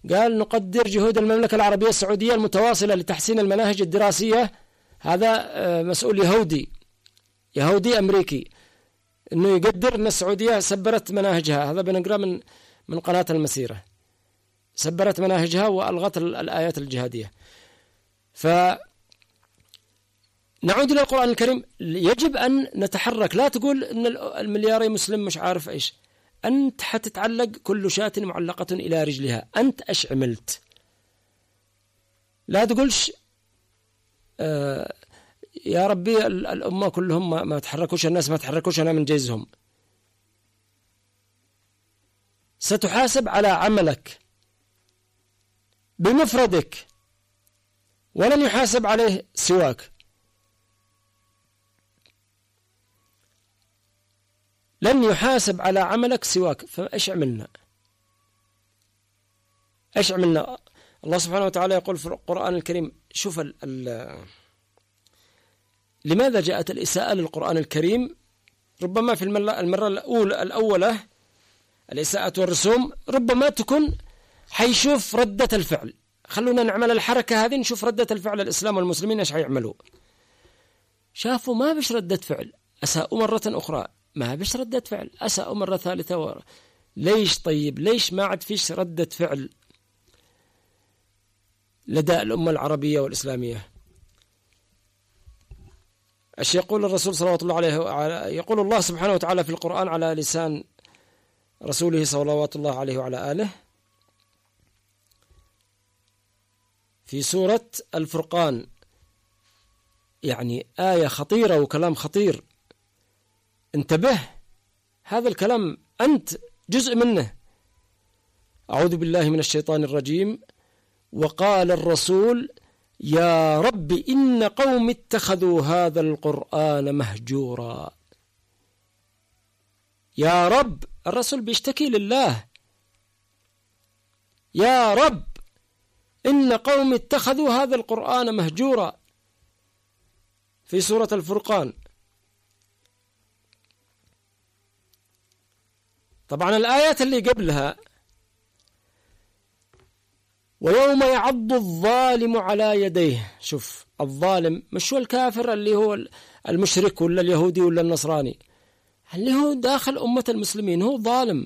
قال نقدر جهود المملكة العربية السعودية المتواصلة لتحسين المناهج الدراسية. هذا مسؤول يهودي أمريكي، أنه يقدر أن السعودية سبرت مناهجها. هذا بنقرأ من قناة المسيرة، سبرت مناهجها وألغت الآيات الجهادية. فنعود إلى القرآن الكريم، يجب أن نتحرك. لا تقول أن الملياري مسلم مش عارف إيش، أنت حتتعلق كل شاة معلقة إلى رجلها، أنت أش عملت. لا تقولش يا ربي الأمة كلهم ما تحركوش، الناس ما تحركوش، أنا من جيزهم. ستحاسب على عملك بمفردك، ولن يحاسب عليه سواك. لن يحاسب على عملك سواك. فإيش عملنا؟ إيش عملنا؟ الله سبحانه وتعالى يقول في القرآن الكريم، شوف لماذا جاءت الإساءة للقرآن الكريم؟ ربما في المرة الأولى الإساءة والرسوم ربما تكون حيشوف ردة الفعل. خلونا نعمل الحركة هذه نشوف ردة الفعل الإسلام والمسلمين إيش حيعملوا. شافوا ما بش ردة فعل، أساءوا مرة أخرى، ما بش ردة فعل، أساءوا مرة ثالثة ليش طيب؟ ليش ما عاد فيش ردة فعل لدى الأمة العربية والإسلامية؟ ايش يقول الرسول صلوات الله عليه يقول الله سبحانه وتعالى في القرآن على لسان رسوله صلوات الله عليه وعلى آله في سورة الفرقان، يعني آية خطيرة وكلام خطير. انتبه، هذا الكلام أنت جزء منه. أعوذ بالله من الشيطان الرجيم. وقال الرسول يا رب إن قوم اتخذوا هذا القرآن مهجورا. يا رب، الرسول بيشتكي لله، يا رب إن قوم اتخذوا هذا القرآن مهجورا، في سورة الفرقان. طبعا الآيات اللي قبلها ويوم يعض الظالم على يديه. شوف، الظالم مش هو الكافر اللي هو المشرك ولا اليهودي ولا النصراني، اللي هو داخل أمة المسلمين هو ظالم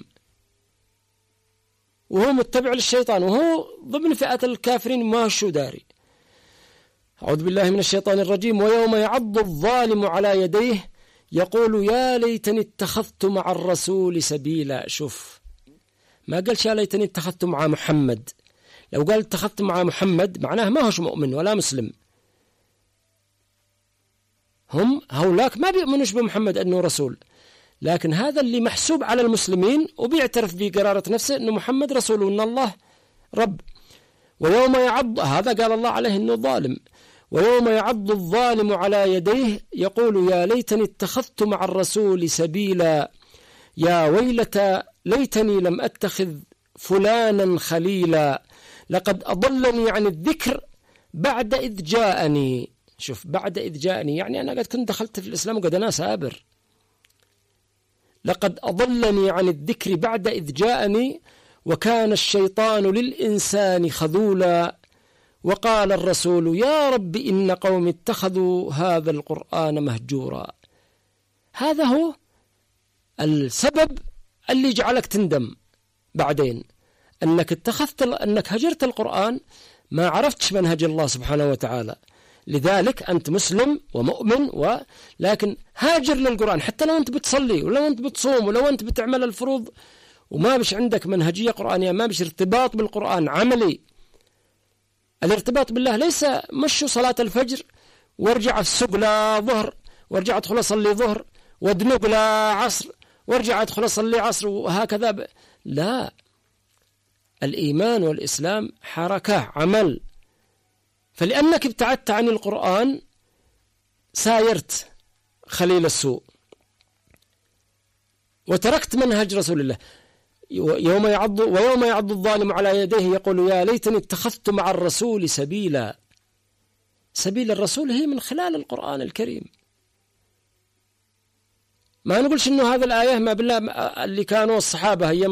وهو متبع للشيطان وهو ضمن فئة الكافرين ما شو داري. أعوذ بالله من الشيطان الرجيم. ويوم يعض الظالم على يديه يقول يا ليتني اتخذت مع الرسول سبيلا. شوف، ما قالش يا ليتني اتخذت مع محمد. لو قال اتخذت مع محمد معناه ما هوش مؤمن ولا مسلم. هم هؤلاء ما بيؤمنوش بمحمد أنه رسول، لكن هذا اللي محسوب على المسلمين وبيعترف بقرارة نفسه أنه محمد رسول وأن الله رب. ويوم يعض، هذا قال الله عليه أنه ظالم. ويوم يعض الظالم على يديه يقول يا ليتني اتخذت مع الرسول سبيلا يا ويلتى ليتني لم أتخذ فلانا خليلا لقد أضلني عن الذكر بعد إذ جاءني. شوف، بعد إذ جاءني يعني أنا قد كنت دخلت في الإسلام وقد أنا سابر. لقد أضلني عن الذكر بعد إذ جاءني وكان الشيطان للإنسان خذولا وقال الرسول يا رب إن قوم اتخذوا هذا القرآن مهجورا. هذا هو السبب اللي جعلك تندم بعدين، أنك هجرت القرآن، ما عرفتش منهج الله سبحانه وتعالى. لذلك أنت مسلم ومؤمن لكن هاجر للقرآن. حتى لو أنت بتصلي ولو أنت بتصوم ولو أنت بتعمل الفروض وما بش عندك منهجية قرآنية، ما بش ارتباط بالقرآن عملي. الارتباط بالله ليس مش صلاة الفجر وارجع السوق لظهر وارجع ادخل اصلي ظهر وادنق لعصر وارجع ادخل اصلي عصر وهكذا. لا، الإيمان والإسلام حركة عمل. فلأنك ابتعدت عن القرآن سايرت خليل السوء وتركت منهج رسول الله. ويوم يعض الظالم على يديه يقول يا ليتني اتخذت مع الرسول سبيلا. سبيل الرسول هي من خلال القرآن الكريم. ما نقولش إنه هذا الآية ما بالله اللي كانوا الصحابة أيام